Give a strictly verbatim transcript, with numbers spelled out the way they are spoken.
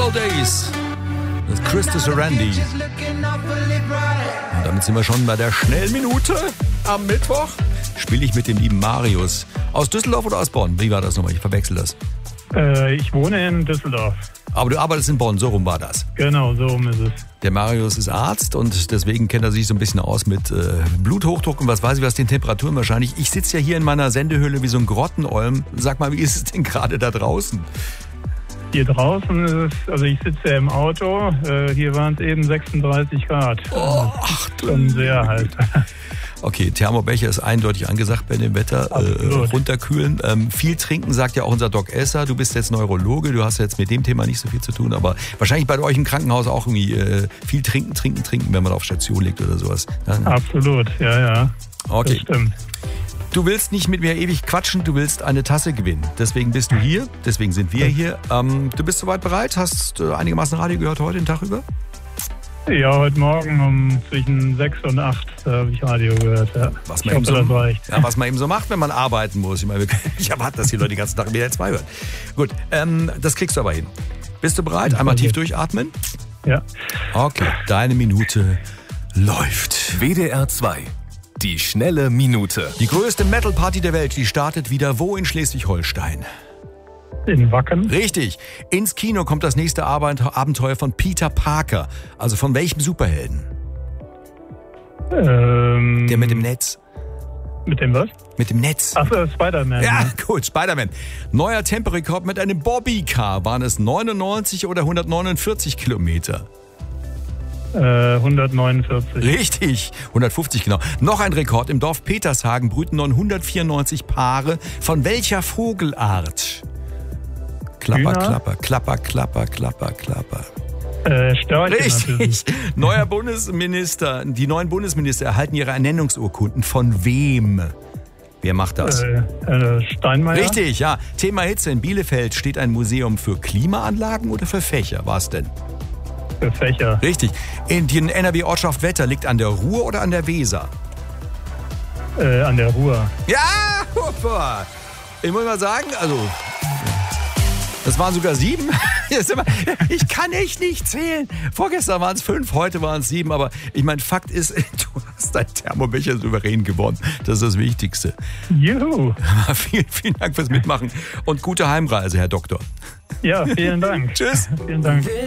Old Days. Das ist Christus Randy. Und damit sind wir schon bei der Schnellminute. Am Mittwoch spiele ich mit dem lieben Marius. Aus Düsseldorf oder aus Bonn? Wie war das nochmal? Ich verwechsel das. Äh, ich wohne in Düsseldorf. Aber du arbeitest in Bonn, so rum war das. Genau, so rum ist es. Der Marius ist Arzt und deswegen kennt er sich so ein bisschen aus mit äh, Bluthochdruck und was weiß ich was, den Temperaturen wahrscheinlich. Ich sitze ja hier in meiner Sendehöhle wie so ein Grottenolm. Sag mal, wie ist es denn gerade da draußen? Hier draußen ist es, also ich sitze ja im Auto, äh, hier waren es eben sechsunddreißig Grad. Oh, ach du. Schon sehr heiß. Okay, Thermobecher ist eindeutig angesagt bei dem Wetter. Äh, runterkühlen. Ähm, viel trinken, sagt ja auch unser Doc Esser. Du bist jetzt Neurologe, du hast jetzt mit dem Thema nicht so viel zu tun, aber wahrscheinlich bei euch im Krankenhaus auch irgendwie äh, viel trinken, trinken, trinken, wenn man auf Station liegt oder sowas. Ja? Absolut, ja, ja. Okay. Das stimmt. Du willst nicht mit mir ewig quatschen, du willst eine Tasse gewinnen. Deswegen bist du hier, deswegen sind wir hier. Ähm, du bist soweit bereit? Hast äh, einigermaßen Radio gehört heute den Tag über? Ja, heute Morgen um zwischen sechs und acht äh, habe ich Radio gehört. Ja. Was ich man, hoffe, eben das so, reicht. ja, was man eben so macht, wenn man arbeiten muss. Ich meine, ich erwarte, dass die Leute den ganzen Tag W D R zwei hören. Gut, ähm, das kriegst du aber hin. Bist du bereit? Einmal tief durchatmen? Ja. Okay, deine Minute läuft. W D R zwei. Die schnelle Minute. Die größte Metal-Party der Welt, die startet wieder wo in Schleswig-Holstein? In Wacken. Richtig. Ins Kino kommt das nächste Abenteuer von Peter Parker. Also von welchem Superhelden? Ähm, Der mit dem Netz. Mit dem was? Mit dem Netz. Achso, Spider-Man. Ja, ne? gut, Spider-Man. Neuer Temporekord mit einem Bobbycar. Waren es neunundneunzig oder hundertneunundvierzig Kilometer? Äh, hundertneunundvierzig. Richtig, hundertfünfzig genau. Noch ein Rekord. Im Dorf Petershagen brüten neunhundertvierundneunzig Paare. Von welcher Vogelart? Klapper, Hühner? klapper, klapper, klapper, klapper, klapper. Äh, Störche Richtig. natürlich. Neuer Bundesminister, die neuen Bundesminister erhalten ihre Ernennungsurkunden. Von wem? Wer macht das? Äh, äh, Steinmeier. Richtig, ja. Thema Hitze. In Bielefeld steht ein Museum für Klimaanlagen oder für Fächer? Was denn? Für Fächer. Richtig. In die N R W-Ortschaft Wetter liegt an der Ruhr oder an der Weser? Äh, an der Ruhr. Ja, huppa. Ich muss mal sagen, also, das waren sogar sieben. Ich kann echt nicht zählen. Vorgestern waren es fünf, heute waren es sieben. Aber ich meine, Fakt ist, du hast dein Thermobecher souverän gewonnen. Das ist das Wichtigste. Juhu. Vielen, vielen Dank fürs Mitmachen und gute Heimreise, Herr Doktor. Ja, vielen Dank. Tschüss. Vielen Dank.